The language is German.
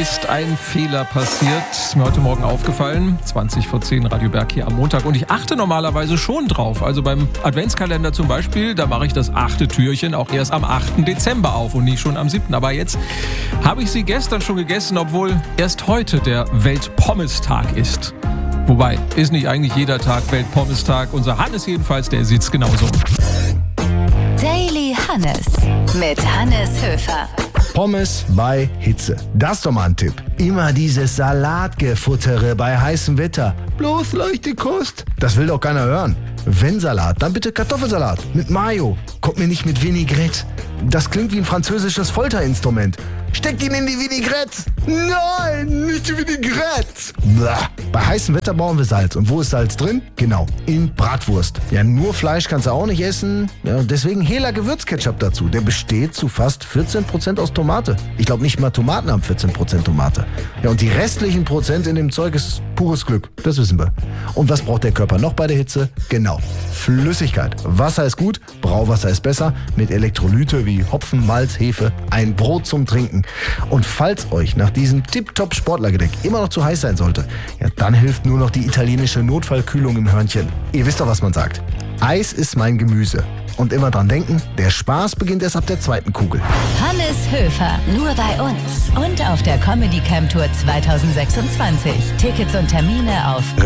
ist ein Fehler passiert. Ist mir heute Morgen aufgefallen. 20 vor 10 Radio Berg hier am Montag. Und ich achte normalerweise schon drauf. Also beim Adventskalender zum Beispiel, da mache ich das 8. Türchen auch erst am 8. Dezember auf und nicht schon am 7. Aber jetzt habe ich sie gestern schon gegessen, obwohl erst heute der Weltpommestag ist. Wobei, ist nicht eigentlich jeder Tag Weltpommestag? Unser Hannes jedenfalls, der sieht's genauso. Daily Hannes mit Hannes Höfer. Pommes bei Hitze. Das ist doch mal ein Tipp. Immer dieses Salatgefuttere bei heißem Wetter. Bloß leichte Kost. Das will doch keiner hören. Wenn Salat, dann bitte Kartoffelsalat mit Mayo. Kommt mir nicht mit Vinaigrette. Das klingt wie ein französisches Folterinstrument. Steckt ihn in die Vinaigrette. Nein, nicht die Vinaigrette. Blah. Bei heißem Wetter brauchen wir Salz. Und wo ist Salz drin? Genau, in Bratwurst. Ja, nur Fleisch kannst du auch nicht essen. Ja, deswegen Hela Gewürzketchup dazu. Der besteht zu fast 14% aus Tomate. Ich glaube, nicht mal Tomaten haben 14% Tomate. Ja, und die restlichen Prozent in dem Zeug ist pures Glück. Das wissen wir. Und was braucht der Körper noch bei der Hitze? Genau, Flüssigkeit. Wasser ist gut, Brauwasser ist besser. Mit Elektrolyte wie Hopfen, Malz, Hefe. Ein Brot zum Trinken. Und falls euch nach diesem tipptopp Sportlergedeck immer noch zu heiß sein sollte, ja, dann hilft nur noch die italienische Notfallkühlung im Hörnchen. Ihr wisst doch, was man sagt. Eis ist mein Gemüse. Und immer dran denken, der Spaß beginnt erst ab der 2. Kugel. Hannes Höfer, nur bei uns. Und auf der Comedy Camp Tour 2026. Tickets und Termine auf